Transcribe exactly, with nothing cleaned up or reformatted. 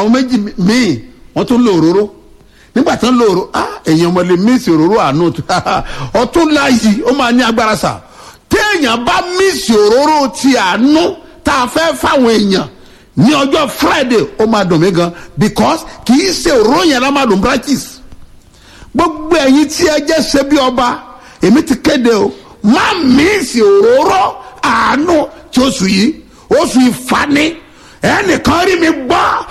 àwọn méjì míì wọ́n tún lo òróró nígbà tán lo òróró ah èèyàn mọ̀ lè mísì òróró àánú ọtún láàyè ó máa ní agbára sà téèyàn bá mísì òróró ti àánú tá a fẹ́ fáwọn èèyàn ní ọjọ́ Friday ó máa dùn mí gan because kì í ṣe òróró yẹn lá máa dùn practice gbogbo ẹ̀yin tí ẹ jẹ́ ṣe bí ọba èmi ti kéde o má mísì òróró àánú tí oṣù yìí oṣù ìfani ẹnìkan rí mi gbọ́